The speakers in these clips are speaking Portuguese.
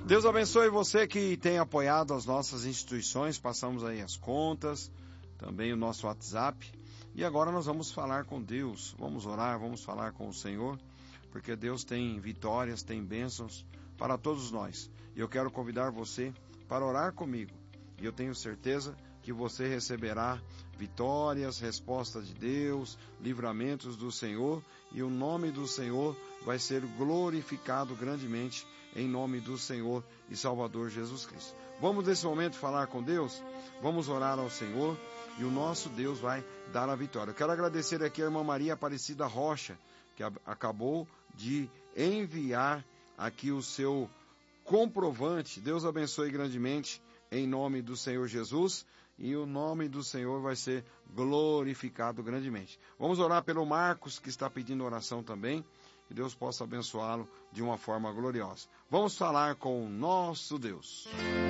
Deus abençoe você que tem apoiado as nossas instituições. Passamos aí as contas, também o nosso WhatsApp. E agora nós vamos falar com Deus. Vamos orar, vamos falar com o Senhor, porque Deus tem vitórias, tem bênçãos para todos nós. E eu quero convidar você para orar comigo. E eu tenho certeza que você receberá vitórias, respostas de Deus, livramentos do Senhor, e o nome do Senhor vai ser glorificado grandemente em nome do Senhor e Salvador Jesus Cristo. Vamos nesse momento falar com Deus, vamos orar ao Senhor e o nosso Deus vai dar a vitória. Eu quero agradecer aqui a irmã Maria Aparecida Rocha, que acabou de enviar aqui o seu comprovante. Deus abençoe grandemente em nome do Senhor Jesus, e o nome do Senhor vai ser glorificado grandemente. Vamos orar pelo Marcos, que está pedindo oração também, que Deus possa abençoá-lo de uma forma gloriosa. Vamos falar com o nosso Deus.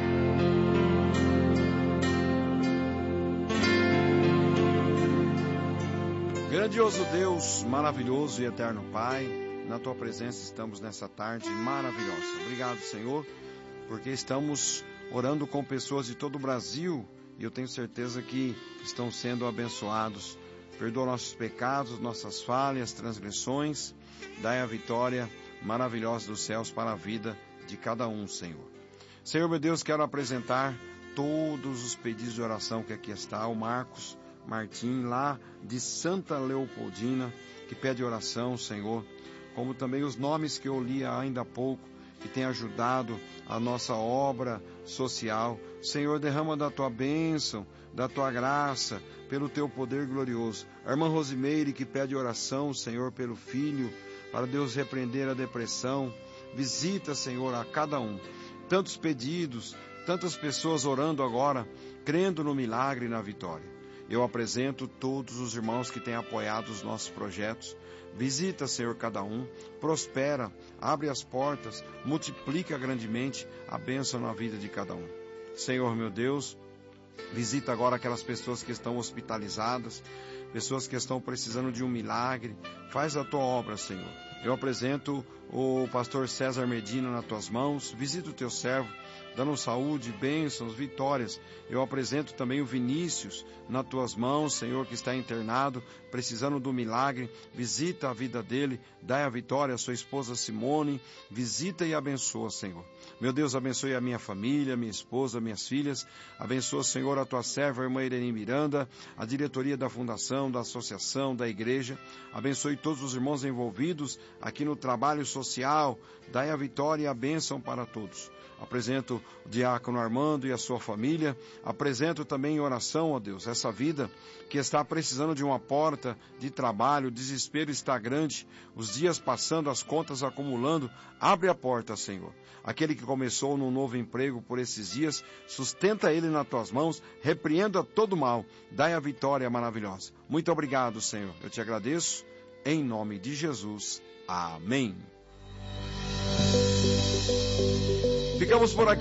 Grandioso Deus, maravilhoso e eterno Pai, na Tua presença estamos nessa tarde maravilhosa. Obrigado, Senhor, porque estamos orando com pessoas de todo o Brasil e eu tenho certeza que estão sendo abençoados. Perdoa nossos pecados, nossas falhas, transgressões. Dai a vitória maravilhosa dos céus para a vida de cada um, Senhor. Senhor, meu Deus, quero apresentar todos os pedidos de oração que aqui está. O Marcos Martim, lá de Santa Leopoldina, que pede oração, Senhor. Como também os nomes que eu li ainda há pouco, que tem ajudado a nossa obra social. Senhor, derrama da Tua bênção, da Tua graça, pelo Teu poder glorioso. A irmã Rosimeire, que pede oração, Senhor, pelo filho, para Deus repreender a depressão. Visita, Senhor, a cada um. Tantos pedidos, tantas pessoas orando agora, crendo no milagre e na vitória. Eu apresento todos os irmãos que têm apoiado os nossos projetos. Visita, Senhor, cada um, prospera, abre as portas, multiplica grandemente a bênção na vida de cada um. Senhor, meu Deus, visita agora aquelas pessoas que estão hospitalizadas, pessoas que estão precisando de um milagre. Faz a Tua obra, Senhor. Eu apresento o pastor César Medina nas Tuas mãos. Visita o Teu servo, dando saúde, bênçãos, vitórias. Eu apresento também o Vinícius nas Tuas mãos, Senhor, que está internado, precisando do milagre. Visita a vida dele, dai a vitória à sua esposa Simone. Visita e abençoa, Senhor. Meu Deus, abençoe a minha família, minha esposa, minhas filhas. Abençoa, Senhor, a Tua serva, a irmã Irene Miranda, a diretoria da fundação, da associação, da igreja. Abençoe todos os irmãos envolvidos aqui no trabalho social. Dai a vitória e a bênção para todos. Apresento o diácono Armando e a sua família. Apresento também em oração, ó Deus, essa vida que está precisando de uma porta de trabalho. O desespero está grande, os dias passando, as contas acumulando. Abre a porta, Senhor. Aquele que começou num novo emprego por esses dias, sustenta ele nas Tuas mãos, repreenda todo mal. Dai a vitória maravilhosa. Muito obrigado, Senhor. Eu te agradeço em nome de Jesus. Amém. Ficamos por aqui.